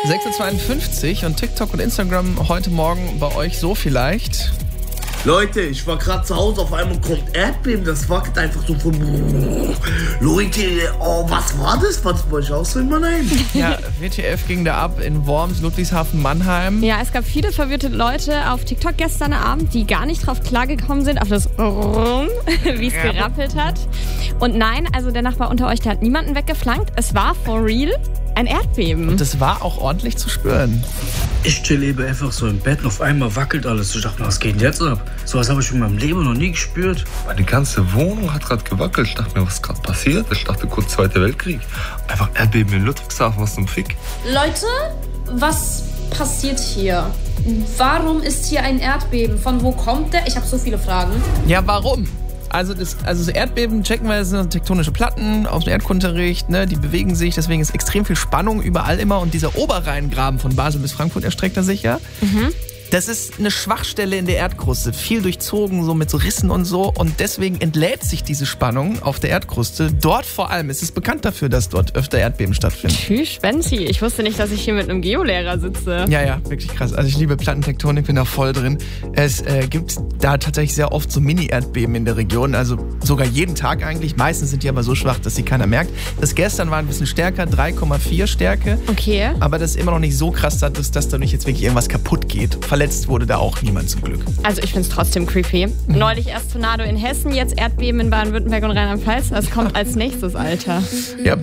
6:52 Uhr und TikTok und Instagram heute Morgen bei euch so vielleicht. Leute, ich war gerade zu Hause, auf einmal kommt Erdbeben, das wackelt einfach so von... Leute, oh, was war das? Was bei euch auch so in Mannheim? Ja, WTF ging da ab in Worms, Ludwigshafen, Mannheim. Ja, es gab viele verwirrte Leute auf TikTok gestern Abend, die gar nicht drauf klargekommen sind, auf das wie es gerappelt hat. Und nein, also der Nachbar unter euch, der hat niemanden weggeflankt. Es war for real ein Erdbeben. Und es war auch ordentlich zu spüren. Ich chill eben einfach so im Bett und auf einmal wackelt alles. Ich dachte mir, was geht denn jetzt ab? Sowas habe ich in meinem Leben noch nie gespürt. Meine ganze Wohnung hat gerade gewackelt. Ich dachte mir, was ist gerade passiert? Ich dachte kurz Zweiter Weltkrieg. Einfach Erdbeben in Ludwigshafen, was zum Fick. Leute, was passiert hier? Warum ist hier ein Erdbeben? Von wo kommt der? Ich habe so viele Fragen. Ja, warum? Also das Erdbeben, checken wir, das sind tektonische Platten aus dem Erdkundeunterricht, ne, die bewegen sich, deswegen ist extrem viel Spannung überall immer und dieser Oberrheingraben von Basel bis Frankfurt erstreckt er sich ja. Das ist eine Schwachstelle in der Erdkruste, viel durchzogen, so mit so Rissen und so und deswegen entlädt sich diese Spannung auf der Erdkruste. Dort vor allem ist es bekannt dafür, dass dort öfter Erdbeben stattfinden. Tschüss, Benzi. Ich wusste nicht, dass ich hier mit einem Geolehrer sitze. Ja, wirklich krass. Also ich liebe Plattentektonik, bin da voll drin. Es gibt da tatsächlich sehr oft so Mini-Erdbeben in der Region, also sogar jeden Tag eigentlich. Meistens sind die aber so schwach, dass sie keiner merkt. Das gestern war ein bisschen stärker, 3,4 Stärke. Okay. Aber das ist immer noch nicht so krass, dass da nicht jetzt wirklich irgendwas kaputt geht. Verletzt wurde da auch niemand zum Glück. Also ich find's trotzdem creepy. Neulich erst Tornado in Hessen, jetzt Erdbeben in Baden-Württemberg und Rheinland-Pfalz. Was kommt als nächstes, Alter? Ja,